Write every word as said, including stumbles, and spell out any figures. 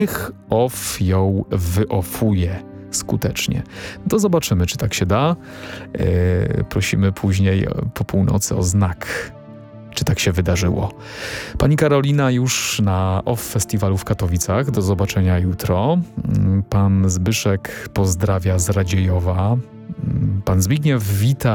niech off ją wyofuje skutecznie. To zobaczymy, czy tak się da. Yy, prosimy później po północy o znak, czy tak się wydarzyło. Pani Karolina już na Off Festiwalu w Katowicach. Do zobaczenia jutro. Pan Zbyszek pozdrawia z Radziejowa. Pan Zbigniew wita